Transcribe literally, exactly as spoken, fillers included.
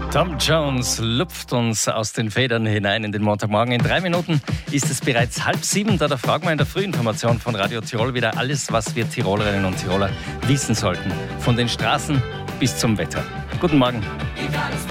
Tom Jones lupft uns aus den Federn hinein in den Montagmorgen. In drei Minuten ist es bereits halb sieben. Da fragen wir in der Frühinformation von Radio Tirol wieder alles, was wir Tirolerinnen und Tiroler wissen sollten. Von den Straßen bis zum Wetter. Guten Morgen.